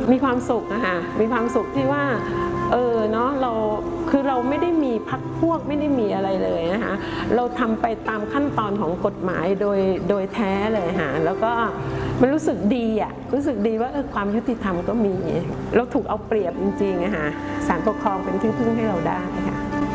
มีความสุขนะคะมีความสุขที่ว่าเนาะเราไม่ได้มีพรรคพวกไม่ได้มีอะไรเลยนะคะเราทำไปตามขั้นตอนของกฎหมายโดยแท้เลยค่ะแล้วก็มันรู้สึกดีอะรู้สึกดีว่าความยุติธรรมก็มีเราถูกเอาเปรียบจริงๆนะคะศาลปกครองเป็นที่พึ่งให้เราได้ค่ะ